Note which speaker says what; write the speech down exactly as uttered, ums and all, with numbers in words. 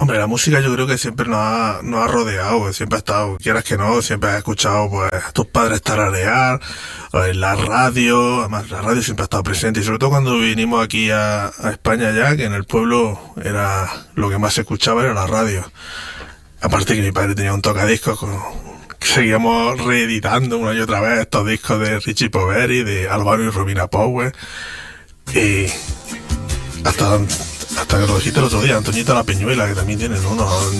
Speaker 1: Hombre, la música yo creo que siempre nos ha, nos ha rodeado, siempre ha estado, quieras que no, siempre has escuchado pues a tus padres tararear, o en la radio, además la radio siempre ha estado presente, y sobre todo cuando vinimos aquí a, a España ya, que en el pueblo era lo que más se escuchaba era la radio. Aparte que mi padre tenía un tocadiscos con, que seguíamos reeditando una y otra vez estos discos de Richie Poveri, de Álvaro y Romina Power, y hasta... Hasta que lo dijiste el otro día, Antoñito La Peñuela, que también tienen unos